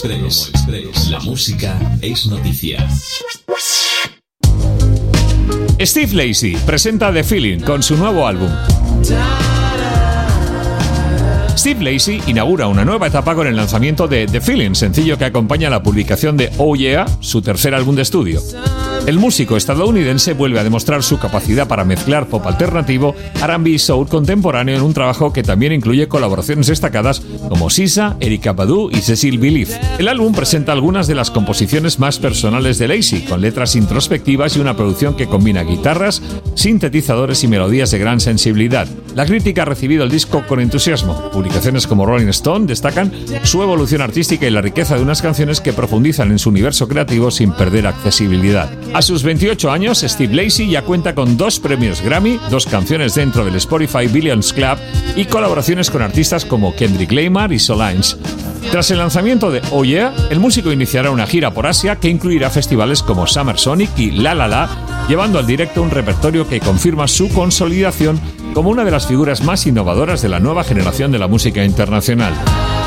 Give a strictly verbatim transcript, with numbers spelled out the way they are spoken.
Express. La música es noticia. Steve Lacy presenta The Feeling con su nuevo álbum. Steve Lacy inaugura una nueva etapa con el lanzamiento de The Feeling, sencillo que acompaña la publicación de Oh Yeah, su tercer álbum de estudio. El músico estadounidense vuelve a demostrar su capacidad para mezclar pop alternativo, R and B y soul contemporáneo en un trabajo que también incluye colaboraciones destacadas como S Z A, Erykah Badu y Cecile Belief. El álbum presenta algunas de las composiciones más personales de Lacy, con letras introspectivas y una producción que combina guitarras, sintetizadores y melodías de gran sensibilidad. La crítica ha recibido el disco con entusiasmo. Publicaciones como Rolling Stone destacan su evolución artística y la riqueza de unas canciones que profundizan en su universo creativo sin perder accesibilidad. A sus veintiocho años, Steve Lacy ya cuenta con dos premios Grammy, dos canciones dentro del Spotify Billions Club y colaboraciones con artistas como Kendrick Lamar y Solange. Tras el lanzamiento de Oh Yeah, el músico iniciará una gira por Asia que incluirá festivales como Summer Sonic y La La La, llevando al directo un repertorio que confirma su consolidación como una de las figuras más innovadoras de la nueva generación de la música internacional.